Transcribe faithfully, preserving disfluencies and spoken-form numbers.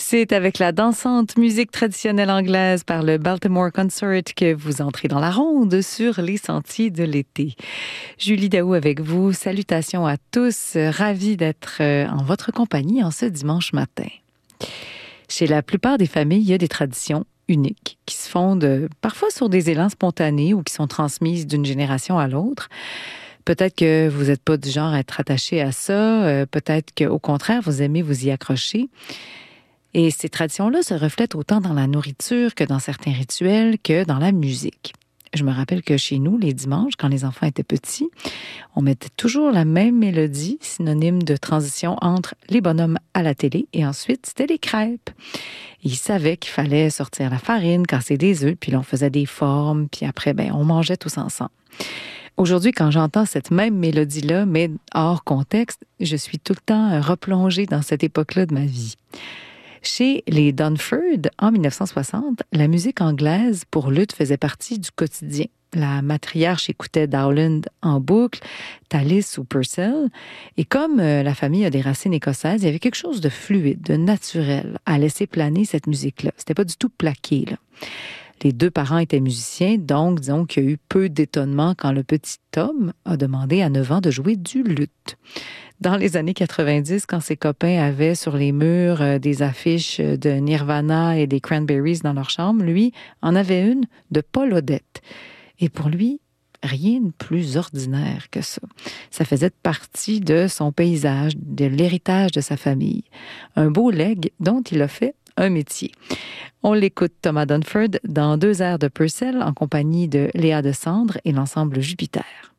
C'est avec la dansante musique traditionnelle anglaise par le Baltimore Consort que vous entrez dans la ronde sur les sentiers de l'été. Julie Daou avec vous. Salutations à tous. Ravie d'être en votre compagnie en ce dimanche matin. Chez la plupart des familles, il y a des traditions uniques qui se fondent parfois sur des élans spontanés ou qui sont transmises d'une génération à l'autre. Peut-être que vous n'êtes pas du genre à être attaché à ça. Peut-être qu'au contraire, vous aimez vous y accrocher. Et ces traditions-là se reflètent autant dans la nourriture que dans certains rituels que dans la musique. Je me rappelle que chez nous, les dimanches, quand les enfants étaient petits, on mettait toujours la même mélodie, synonyme de transition entre les bonhommes à la télé et ensuite, c'était les crêpes. Et ils savaient qu'il fallait sortir la farine, casser des œufs, puis là, on faisait des formes, puis après, ben, on mangeait tous ensemble. Aujourd'hui, quand j'entends cette même mélodie-là, mais hors contexte, je suis tout le temps replongée dans cette époque-là de ma vie. Chez les Dunford, en dix-neuf cent soixante, la musique anglaise pour luth faisait partie du quotidien. La matriarche écoutait Dowland en boucle, Tallis ou Purcell. Et comme euh, la famille a des racines écossaises, il y avait quelque chose de fluide, de naturel à laisser planer cette musique-là. C'était pas du tout plaqué, là. Les deux parents étaient musiciens, donc disons qu'il y a eu peu d'étonnement quand le petit Tom a demandé à neuf ans de jouer du luth. Dans les années quatre-vingt-dix, quand ses copains avaient sur les murs euh, des affiches de Nirvana et des Cranberries dans leur chambre, lui en avait une de Paul Odette. Et pour lui, rien de plus ordinaire que ça. Ça faisait partie de son paysage, de l'héritage de sa famille. Un beau legs dont il a fait un métier. On l'écoute Thomas Dunford dans deux airs de Purcell en compagnie de Léa de Cendre et l'ensemble Jupiter.